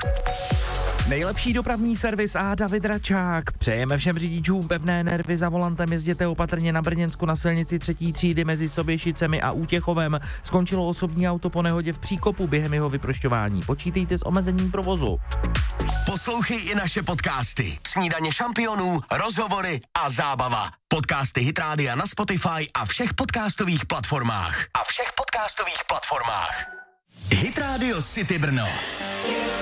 Nejlepší dopravní servis a David Račák. Přejeme všem řidičům pevné nervy za volantem, jezděte opatrně na Brněnsku na silnici 3. třídy mezi Soběšicemi a Útěchovem. Skončilo osobní auto po nehodě v Příkopu během jeho vyprošťování. Počítejte s omezením provozu. Poslouchej i naše podcasty. Snídaně šampionů, rozhovory a zábava. Podcasty Hit Rádia na Spotify a všech podcastových platformách. Hit Radio City Brno.